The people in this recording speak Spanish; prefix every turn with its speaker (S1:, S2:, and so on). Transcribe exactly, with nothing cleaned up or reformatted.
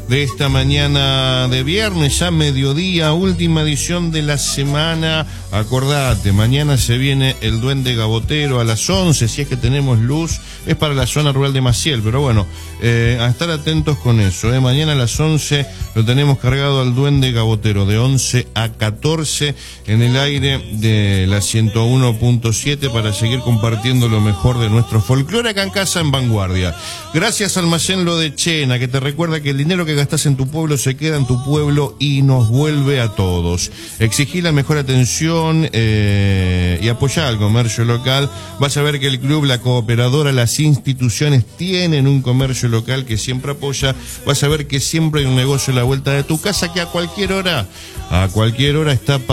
S1: de esta mañana de viernes, ya mediodía, última edición de la semana. Acordate, mañana se viene el Duende Gabotero a las once, si es que tenemos luz, es para la zona rural de Maciel, pero bueno, eh, a estar atentos con eso, eh. Mañana a las once lo tenemos cargado al Duende Gabotero, de once a catorce en el aire de la ciento uno punto siete, para seguir compartiendo lo mejor de nuestro folclore acá en casa en Vanguardia. Gracias Almacén Lo de Chena, que te recuerda que el dinero que gastás en tu pueblo se queda en tu pueblo y nos vuelve a todos. Exigí la mejor atención eh, y apoyá al comercio local. Vas a ver que el club, la cooperadora, las instituciones tienen un comercio local que siempre apoya. Vas a ver que siempre hay un negocio a la vuelta de tu casa que a cualquier hora, a cualquier hora está